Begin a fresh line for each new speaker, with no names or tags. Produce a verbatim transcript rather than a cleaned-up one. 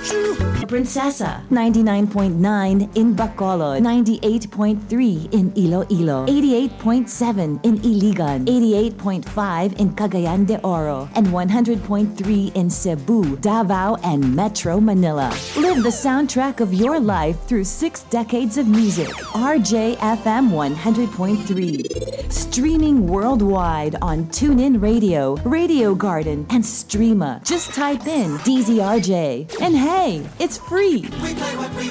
Princessa, ninety-nine point nine in Bacolod, ninety-eight point three in Iloilo, eighty-eight point seven in Iligan, eighty-eight point five in Cagayan de Oro, and one hundred point three in Cebu, Davao, and Metro Manila. Live the soundtrack of your life through six decades of music. R J F M one hundred point three. Streaming worldwide on TuneIn Radio, Radio Garden, and Streema. Just type in D Z R J. And hey, it's free.
We play what we